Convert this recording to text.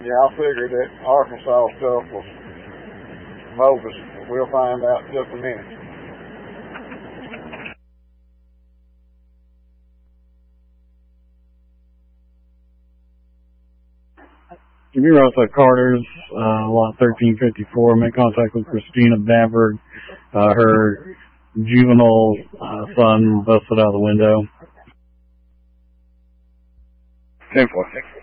Yeah, I figured that Arkansas stuff was bogus. We'll find out in just a minute. Jimmy Rosa Carter's, lot 1354. Make contact with Christina Bamberg. Her juvenile son busted out the window. 10-4.